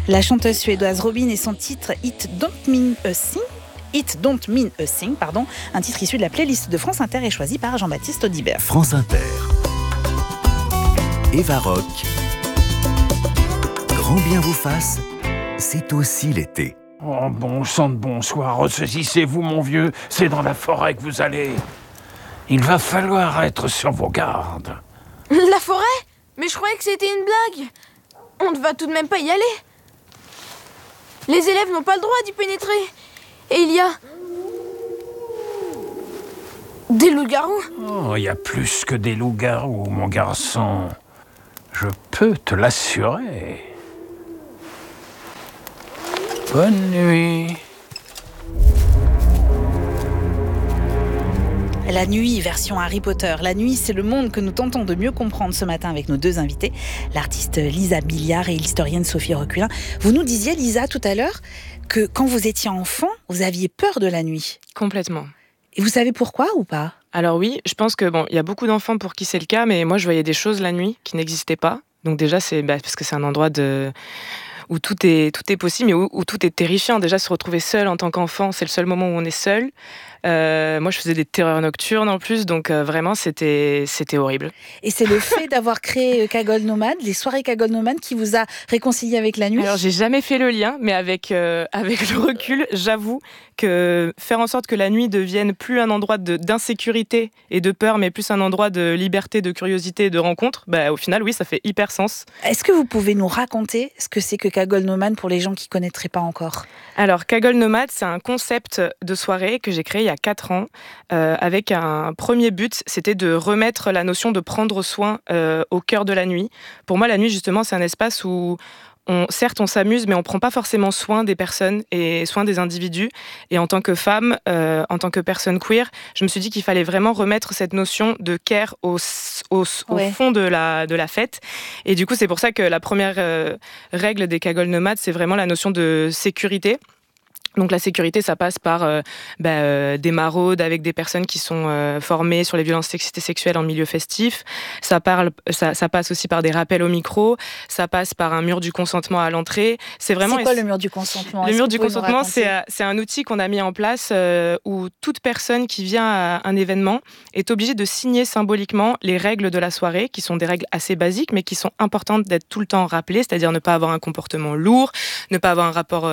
La chanteuse suédoise Robyn et son titre It Don't Mean a Thing. It Don't Mean a Thing, un titre issu de la playlist de France Inter et choisi par Jean-Baptiste Audibert. France Inter. Eva Rock. Grand bien vous fasse, c'est aussi l'été. Oh, bon sang de bonsoir, ressaisissez-vous mon vieux, c'est dans la forêt que vous allez. Il va falloir être sur vos gardes. La forêt ? Mais je croyais que c'était une blague. On ne va tout de même pas y aller. Les élèves n'ont pas le droit d'y pénétrer. Et il y a... des loups-garous. Oh, il y a plus que des loups-garous, mon garçon. Je peux te l'assurer. Bonne nuit. La nuit, version Harry Potter. La nuit, c'est le monde que nous tentons de mieux comprendre ce matin avec nos deux invités, l'artiste Lisa Billiard et l'historienne Sophie Reculin. Vous nous disiez, Lisa, tout à l'heure, que quand vous étiez enfant, vous aviez peur de la nuit. Complètement. Et vous savez pourquoi ou pas ? Alors oui, je pense que il y a beaucoup d'enfants pour qui c'est le cas, mais moi je voyais des choses la nuit qui n'existaient pas. Donc déjà, c'est parce que c'est un endroit où tout est possible, mais où tout est terrifiant. Déjà, se retrouver seul en tant qu'enfant, c'est le seul moment où on est seul. Moi, je faisais des terreurs nocturnes en plus, donc vraiment, c'était horrible. Et c'est le fait d'avoir créé Cagole Nomade, les soirées Cagole Nomade, qui vous a réconcilié avec la nuit ? Alors, j'ai jamais fait le lien, mais avec le recul, j'avoue que faire en sorte que la nuit devienne plus un endroit d'insécurité et de peur, mais plus un endroit de liberté, de curiosité et de rencontre, au final, oui, ça fait hyper sens. Est-ce que vous pouvez nous raconter ce que c'est que Cagole Nomade pour les gens qui ne connaîtraient pas encore ? Alors, Cagole Nomade, c'est un concept de soirée que j'ai créé il y a 4 ans, avec un premier but, c'était de remettre la notion de prendre soin au cœur de la nuit. Pour moi, la nuit, justement, c'est un espace où certes, on s'amuse, mais on ne prend pas forcément soin des personnes et soin des individus. Et en tant que femme, en tant que personne queer, je me suis dit qu'il fallait vraiment remettre cette notion de care au fond de la fête. Et du coup, c'est pour ça que la première règle des Cagoles Nomades, c'est vraiment la notion de sécurité. Donc la sécurité, ça passe par des maraudes avec des personnes qui sont formées sur les violences sexuelles en milieu festif. Ça passe aussi par des rappels au micro. Ça passe par un mur du consentement à l'entrée. C'est quoi le mur du consentement ? Le mur du consentement, c'est un outil qu'on a mis en place où toute personne qui vient à un événement est obligée de signer symboliquement les règles de la soirée, qui sont des règles assez basiques, mais qui sont importantes d'être tout le temps rappelées, c'est-à-dire ne pas avoir un comportement lourd, ne pas avoir un rapport,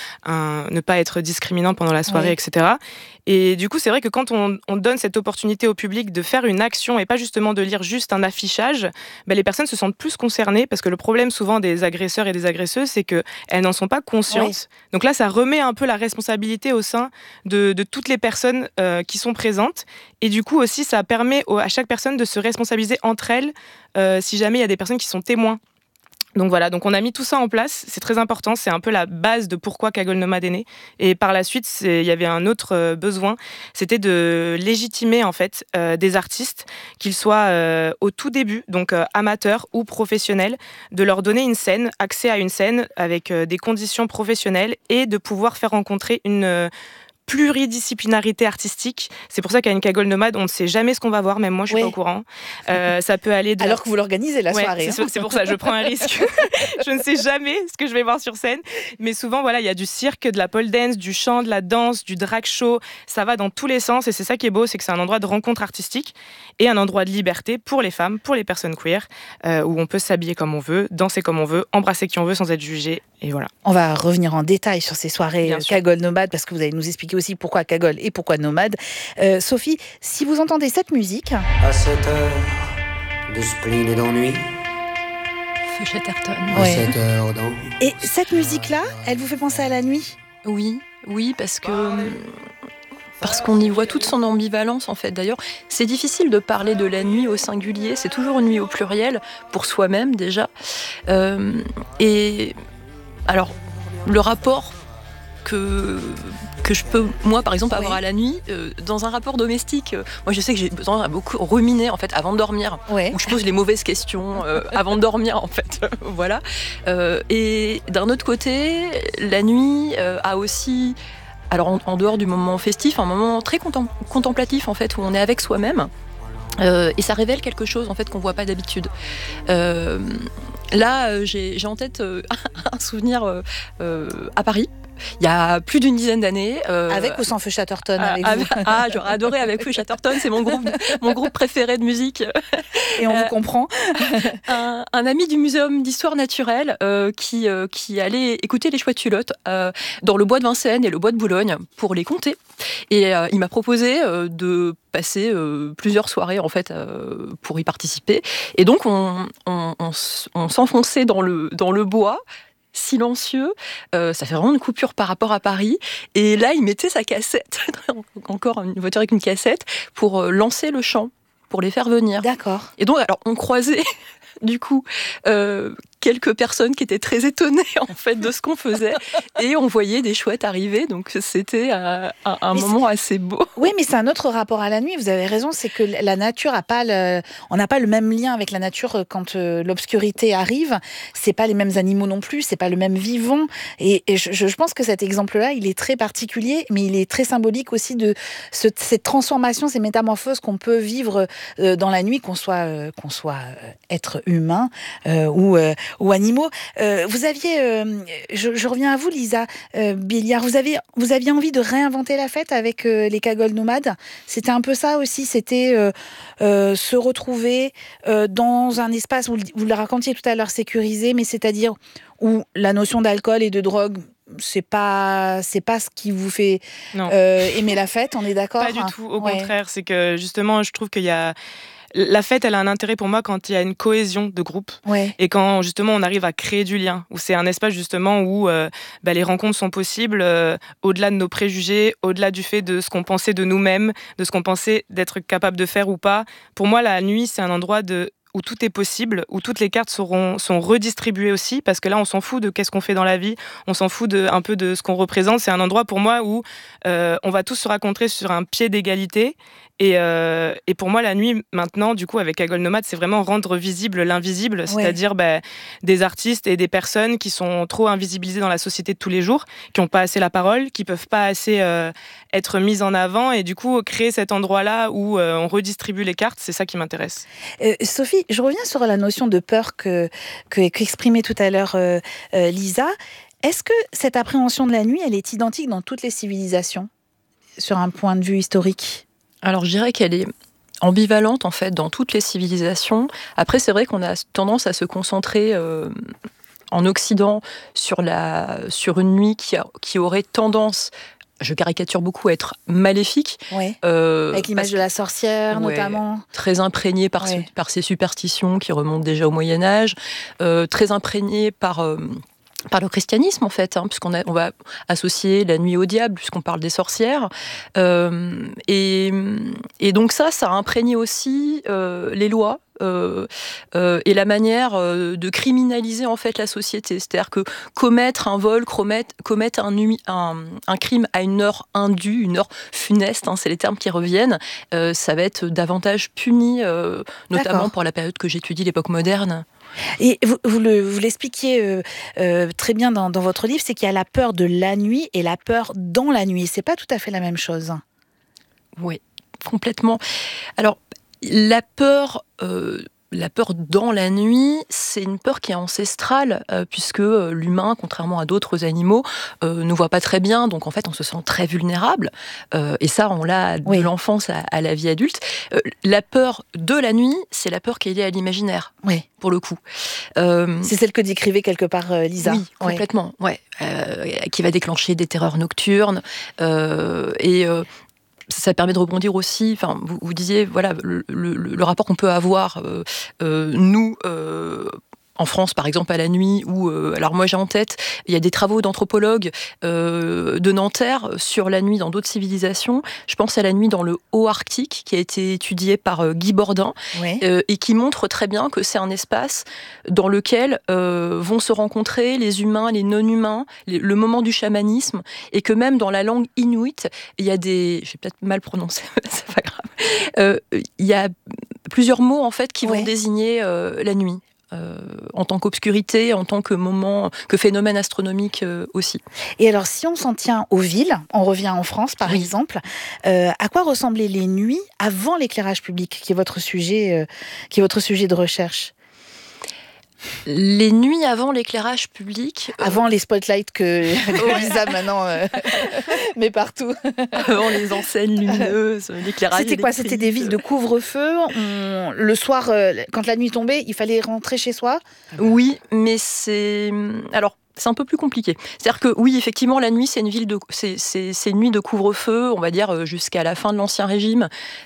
ne pas être discriminant pendant la soirée, etc. Et du coup, c'est vrai que quand on donne cette opportunité au public de faire une action et pas justement de lire juste un affichage, les personnes se sentent plus concernées parce que le problème souvent des agresseurs et des agresseuses, c'est qu'elles n'en sont pas conscientes. Oui. Donc là, ça remet un peu la responsabilité au sein de toutes les personnes qui sont présentes. Et du coup aussi, ça permet à chaque personne de se responsabiliser entre elles si jamais il y a des personnes qui sont témoins. Donc voilà, donc on a mis tout ça en place, c'est très important, c'est un peu la base de pourquoi Cagole Nomade est né. Et par la suite, il y avait un autre besoin, c'était de légitimer en fait des artistes, qu'ils soient au tout début, donc amateurs ou professionnels, de leur donner une scène, accès à une scène avec des conditions professionnelles et de pouvoir faire rencontrer une pluridisciplinarité artistique. C'est pour ça qu'à une Cagole Nomade, on ne sait jamais ce qu'on va voir, même moi je suis pas au courant. Ça peut aller alors que vous l'organisez la soirée. C'est pour ça, je prends un risque. Je ne sais jamais ce que je vais voir sur scène, mais souvent il y a du cirque, de la pole dance, du chant, de la danse, du drag show, ça va dans tous les sens et c'est ça qui est beau, c'est que c'est un endroit de rencontre artistique et un endroit de liberté pour les femmes, pour les personnes queer, où on peut s'habiller comme on veut, danser comme on veut, embrasser qui on veut sans être jugé, et voilà. On va revenir en détail sur ces soirées Cagole Nomade parce que vous allez nous expliquer aussi pourquoi Cagole et pourquoi Nomade. Sophie, si vous entendez cette musique... À cette heure de spleen et d'ennui, Chatterton. à cette heure d'ennui. Et cette musique-là, elle vous fait penser à la nuit ? Oui, parce qu'on y voit toute son ambivalence en fait. D'ailleurs, c'est difficile de parler de la nuit au singulier, c'est toujours une nuit au pluriel, pour soi-même déjà. Et alors, le rapport que je peux, moi par exemple, avoir à la nuit, dans un rapport domestique, moi je sais que j'ai besoin de beaucoup ruminer en fait avant de dormir, où je pose les mauvaises questions avant de dormir en fait, voilà. Et d'un autre côté, la nuit a aussi, alors en dehors du moment festif, un moment très contemplatif en fait, où on est avec soi-même. Et ça révèle quelque chose en fait qu'on voit pas d'habitude. Là, j'ai en tête un souvenir à Paris. Il y a plus d'une dizaine d'années. Avec ou sans Feu Chatterton avec vous j'aurais adoré avec Feu Chatterton, c'est mon groupe préféré de musique. Et on vous comprend. Un ami du Muséum d'Histoire Naturelle qui allait écouter les Chouettes Culottes dans le bois de Vincennes et le bois de Boulogne pour les compter. Et il m'a proposé de passer plusieurs soirées en fait pour y participer. Et donc on s'enfonçait dans le bois. Silencieux, ça fait vraiment une coupure par rapport à Paris. Et là, il mettait sa cassette, encore une voiture avec une cassette, pour lancer le chant, pour les faire venir. D'accord. Et donc, alors, on croisait du coup quelques personnes qui étaient très étonnées en fait de ce qu'on faisait, et on voyait des chouettes arriver. Donc, c'était un moment assez beau. Oui, mais c'est un autre rapport à la nuit. Vous avez raison, c'est que la nature on n'a pas le même lien avec la nature quand l'obscurité arrive. C'est pas les mêmes animaux non plus, c'est pas le même vivant. Et je pense que cet exemple-là, il est très particulier, mais il est très symbolique aussi de cette transformation, ces métamorphoses qu'on peut vivre dans la nuit, qu'on soit être humain ou animaux. Vous aviez, je reviens à vous, Lisa Billiard, vous aviez envie de réinventer la fête avec les cagoles nomades. C'était un peu ça aussi, c'était se retrouver dans un espace, vous le racontiez tout à l'heure, sécurisé, mais c'est-à-dire où la notion d'alcool et de drogue, c'est pas ce qui vous fait aimer la fête, on est d'accord? Pas du tout, au contraire, c'est que justement, je trouve qu'il y a... La fête, elle a un intérêt pour moi quand il y a une cohésion de groupe et quand justement on arrive à créer du lien, où c'est un espace justement où les rencontres sont possibles au-delà de nos préjugés, au-delà du fait de ce qu'on pensait de nous-mêmes, de ce qu'on pensait d'être capable de faire ou pas. Pour moi, la nuit, c'est un endroit où tout est possible, où toutes les cartes sont redistribuées aussi, parce que là, on s'en fout de qu'est-ce qu'on fait dans la vie, on s'en fout un peu de ce qu'on représente. C'est un endroit pour moi où on va tous se rencontrer sur un pied d'égalité. Et pour moi, la nuit, maintenant, du coup, avec Cagole Nomade, c'est vraiment rendre visible l'invisible, c'est-à-dire des artistes et des personnes qui sont trop invisibilisées dans la société de tous les jours, qui n'ont pas assez la parole, qui ne peuvent pas assez être mises en avant, et du coup, créer cet endroit-là où on redistribue les cartes, c'est ça qui m'intéresse. Sophie, je reviens sur la notion de peur qu'exprimait tout à l'heure Lisa. Est-ce que cette appréhension de la nuit, elle est identique dans toutes les civilisations, sur un point de vue historique ? Alors, je dirais qu'elle est ambivalente, en fait, dans toutes les civilisations. Après, c'est vrai qu'on a tendance à se concentrer en Occident sur une nuit qui aurait tendance, je caricature beaucoup, à être maléfique. Avec l'image de la sorcière, notamment. Très imprégnée par ces superstitions qui remontent déjà au Moyen-Âge, très imprégnée par le christianisme, en fait, puisqu'on va associer la nuit au diable, puisqu'on parle des sorcières. Et donc ça a imprégné aussi les lois, et la manière de criminaliser en fait la société. C'est-à-dire que commettre un vol, commettre un crime à une heure indue, une heure funeste, c'est les termes qui reviennent, ça va être davantage puni, notamment pour la période que j'étudie, l'époque moderne. Et vous l'expliquiez très bien dans votre livre, c'est qu'il y a la peur de la nuit et la peur dans la nuit. C'est pas tout à fait la même chose. Oui, complètement. Alors, la peur dans la nuit, c'est une peur qui est ancestrale, puisque l'humain, contrairement à d'autres animaux, ne voit pas très bien, donc en fait on se sent très vulnérable, et ça on l'a de l'enfance à la vie adulte. La peur de la nuit, c'est la peur qui est liée à l'imaginaire, pour le coup. C'est celle que décrivait quelque part Lisa. Oui, complètement, qui va déclencher des terreurs nocturnes, ça permet de rebondir aussi. Enfin, vous disiez, voilà, le rapport qu'on peut avoir, nous, en France, par exemple, à la nuit, alors moi j'ai en tête, il y a des travaux d'anthropologues de Nanterre sur la nuit dans d'autres civilisations. Je pense à la nuit dans le Haut-Arctique, qui a été étudiée par Guy Bordin, et qui montre très bien que c'est un espace dans lequel vont se rencontrer les humains, les non-humains, le moment du chamanisme, et que même dans la langue inuit, il y a des... Je vais peut-être mal prononcer, c'est pas grave. Il y a plusieurs mots, en fait, qui vont désigner la nuit. En tant qu'obscurité, en tant que moment, que phénomène astronomique aussi. Et alors, si on s'en tient aux villes, on revient en France par exemple, à quoi ressemblaient les nuits avant l'éclairage public, qui est votre sujet de recherche ? Les nuits avant l'éclairage public. Avant les spotlights que Lisa maintenant met partout. Avant les enseignes lumineuses, l'éclairage. C'était quoi? C'était des villes de couvre-feu. Le soir, quand la nuit tombait, il fallait rentrer chez soi? Oui, mais c'est... Alors, c'est un peu plus compliqué. C'est-à-dire que oui, effectivement, la nuit, c'est une une nuit de couvre-feu, on va dire, jusqu'à la fin de l'Ancien Régime.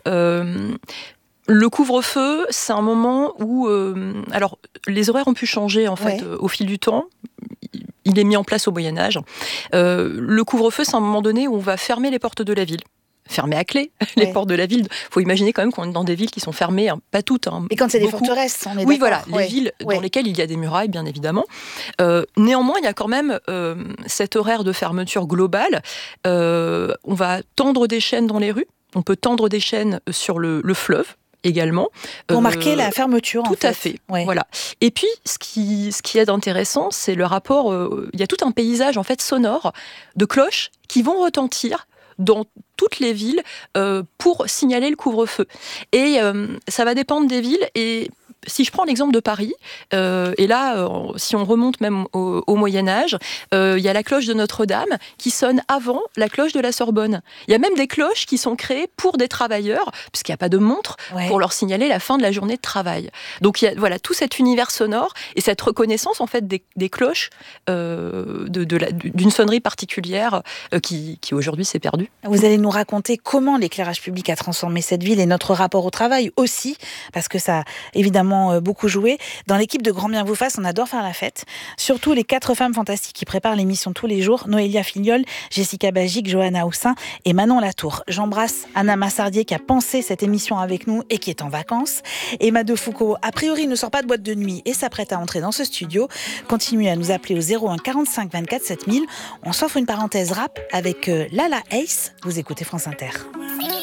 Le couvre-feu, c'est un moment où... alors, les horaires ont pu changer, en fait, au fil du temps. Il est mis en place au Moyen-Âge. Le couvre-feu, c'est un moment donné où on va fermer les portes de la ville. Fermer à clé les portes de la ville. Il faut imaginer quand même qu'on est dans des villes qui sont fermées, pas toutes. Et quand c'est des forteresses, on est oui, voilà, les villes dans lesquelles il y a des murailles, bien évidemment. Néanmoins, il y a quand même cet horaire de fermeture globale. On va tendre des chaînes dans les rues. On peut tendre des chaînes sur le fleuve également. Pour marquer la fermeture, tout à fait. Voilà. Et puis, ce qui est intéressant, c'est le rapport... il y a tout un paysage en fait sonore de cloches qui vont retentir dans toutes les villes pour signaler le couvre-feu. Et ça va dépendre des villes. Et si je prends l'exemple de Paris, et là, si on remonte même au Moyen-Âge, il y a la cloche de Notre-Dame qui sonne avant la cloche de la Sorbonne. Il y a même des cloches qui sont créées pour des travailleurs, puisqu'il n'y a pas de montre, pour leur signaler la fin de la journée de travail. Donc il y a tout cet univers sonore et cette reconnaissance en fait des cloches d'une sonnerie particulière qui aujourd'hui s'est perdue. Vous allez nous raconter comment l'éclairage public a transformé cette ville et notre rapport au travail aussi, parce que ça, évidemment, beaucoup joué. Dans l'équipe de Grand Bien Vous Fasse, on adore faire la fête. Surtout les 4 femmes fantastiques qui préparent l'émission tous les jours. Noélia Filiol, Jessica Bagic, Johanna Houssin et Manon Latour. J'embrasse Anna Massardier qui a pensé cette émission avec nous et qui est en vacances. Emma De Foucault, a priori, ne sort pas de boîte de nuit et s'apprête à entrer dans ce studio. Continuez à nous appeler au 01 45 24 7000. On s'offre une parenthèse rap avec Lala Ace. Vous écoutez France Inter.